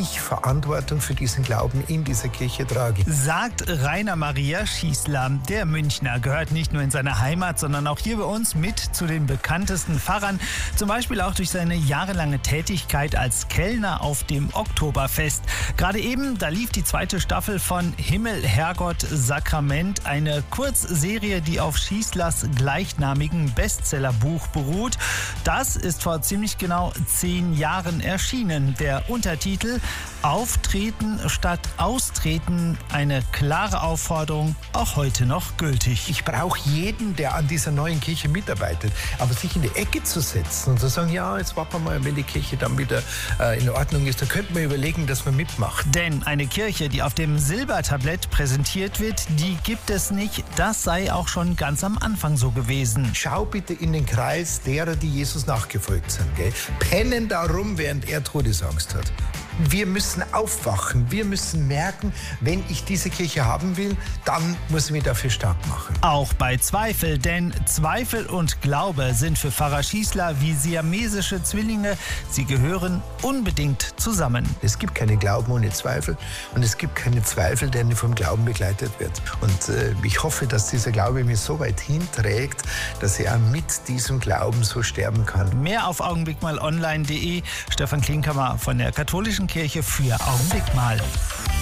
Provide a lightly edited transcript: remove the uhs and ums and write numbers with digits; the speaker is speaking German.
ich Verantwortung für diesen Glauben in dieser Kirche trage. Sagt Rainer Maria Schießler. Der Münchner gehört nicht nur in seine Heimat, sondern auch hier bei uns mit zu den bekanntesten Pfarrern. Zum Beispiel auch durch seine jahrelange Tätigkeit als Kellner auf dem Oktoberfest. Gerade eben, da lief die zweite Staffel von Himmel, Herrgott, Sakrament. Eine Kurzserie, die auf Schießlers gleichnamigen Bestsellerbuch beruht. Das ist vor ziemlich genau 10 Jahren erschienen. Der Untertitel: Auftreten statt Austreten. Eine klare Aufforderung, auch heute noch gültig. Ich brauche jeden, der an dieser neuen Kirche mitarbeitet. Aber sich in die Ecke zu setzen und zu sagen, ja, jetzt warten wir mal, wenn die Kirche dann wieder in Ordnung ist, da könnte man überlegen, dass man mitmacht. Denn eine Kirche, die auf dem Silbertablett präsentiert wird, die gibt es nicht. Das sei auch schon ganz am Anfang so gewesen. Schau bitte in den Kreis derer, die Jesus nachgefolgt sind. Gell? Pennen darum, während er Todesangst hat. Wir müssen aufwachen. Wir müssen merken, wenn ich diese Kirche haben will, dann muss ich mich dafür stark machen. Auch bei Zweifel, denn Zweifel und Glaube sind für Pfarrer Schießler wie siamesische Zwillinge. Sie gehören unbedingt zusammen. Es gibt keinen Glauben ohne Zweifel und es gibt keinen Zweifel, der nicht vom Glauben begleitet wird. Und ich hoffe, dass dieser Glaube mich so weit hinträgt, dass ich auch mit diesem Glauben so sterben kann. Mehr auf augenblickmalonline.de. Stefan Klinkhammer von der Katholischen Kirche für Augenblick mal.